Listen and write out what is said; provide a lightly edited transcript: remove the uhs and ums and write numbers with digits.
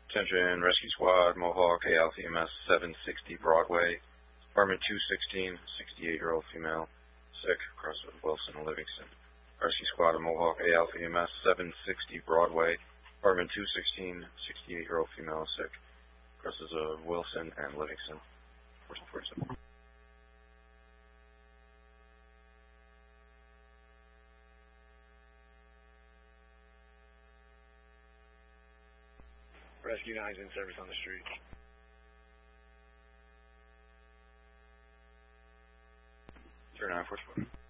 Attention, Rescue Squad, Mohawk, A Alpha EMS, 760 Broadway, apartment 216, 68-year-old female, sick, crosses with Wilson and Livingston. Rescue Squad of Mohawk, A Alpha EMS, 760 Broadway, apartment 216, 68-year-old female, sick, crosses of Wilson and Livingston. 1447. Rescue 9's in service on the street. Turn 944.